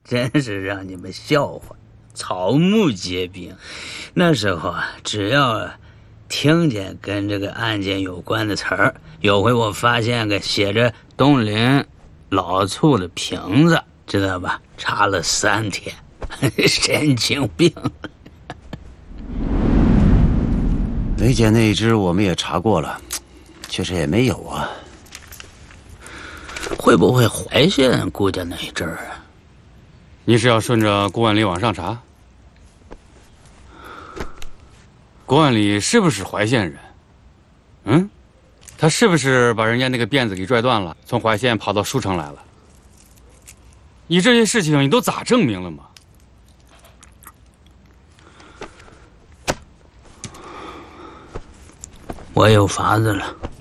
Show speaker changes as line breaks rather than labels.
真是让你们笑话。草木皆兵，那时候啊，只要听见跟这个案件有关的词儿，有回我发现个写着东林老醋的瓶子，知道吧？查了3天，神经病。
雷姐那一只我们也查过了，确实也没有啊。
会不会怀县顾家那一阵儿啊？
你是要顺着郭万里往上查？郭万里是不是怀县人？嗯，他是不是把人家那个辫子给拽断了，从怀县跑到舒城来了？你这些事情你都咋证明了吗？
我有法子了。